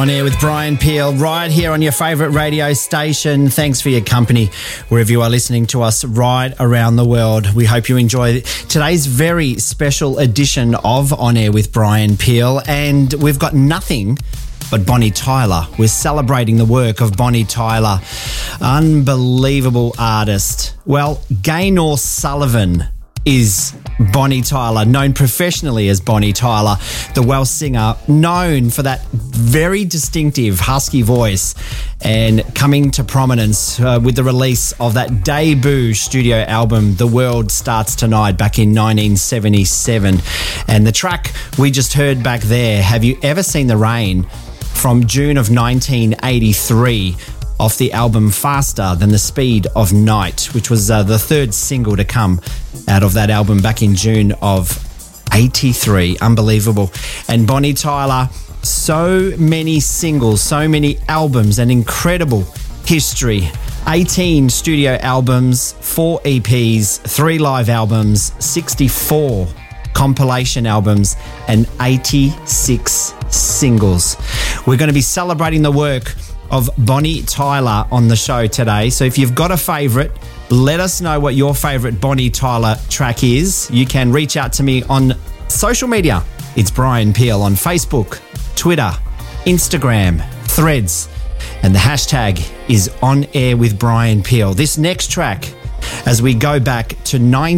On air with Brian Peel, right here on your favourite radio station. Thanks for your company wherever you are listening to us right around the world. We hope you enjoy today's very special edition of On Air with Brian Peel. And we've got nothing but Bonnie Tyler. We're celebrating the work of Bonnie Tyler. Unbelievable artist. Well, Gaynor Sullivan is Bonnie Tyler, known professionally as Bonnie Tyler, the Welsh singer, known for that very distinctive husky voice, and coming to prominence with the release of that debut studio album, The World Starts Tonight, back in 1977. And the track we just heard back there, Have You Ever Seen the Rain, from June of 1983, off the album Faster Than the Speed of Night, which was the third single to come out of that album back in June of 83. Unbelievable. And Bonnie Tyler, so many singles, so many albums, an incredible history. 18 studio albums, 4 EPs, 3 live albums, 64 compilation albums, and 86 singles. We're going to be celebrating the work of Bonnie Tyler on the show today. So if you've got a favourite, let us know what your favourite Bonnie Tyler track is. You can reach out to me on social media. It's Brian Peel on Facebook, Twitter, Instagram, Threads, and the hashtag is On Air with Brian Peel. This next track, as we go back to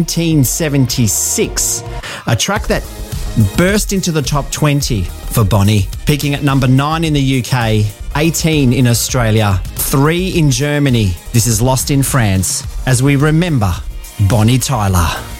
1976, a track that burst into the top 20 for Bonnie, peaking at number 9 in the UK, 18 in Australia, 3 in Germany. This is Lost in France, as we remember Bonnie Tyler.